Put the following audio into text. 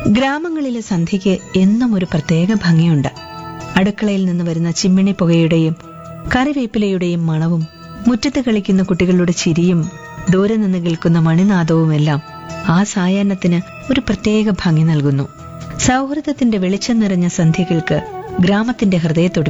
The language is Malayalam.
ഗ്രാമങ്ങളിലെ സന്ധ്യയ്ക്ക് എന്നും ഒരു പ്രത്യേക ഭംഗിയുണ്ട്. അടുക്കളയിൽ നിന്ന് വരുന്ന ചിമ്മിണി പുകയുടെയും കറിവേപ്പിലയുടെയും മണവും, മുറ്റത്ത് കളിക്കുന്ന കുട്ടികളുടെ ചിരിയും, ദൂരെ നിന്ന് കേൾക്കുന്ന മണിനാദവുമെല്ലാം ആ സായാഹ്നത്തിന് ഒരു പ്രത്യേക ഭംഗി നൽകുന്നു. സൗഹൃദത്തിന്റെ വെളിച്ചം നിറഞ്ഞ സന്ധ്യകൾക്ക് ഗ്രാമത്തിന്റെ ഹൃദയത്തോട്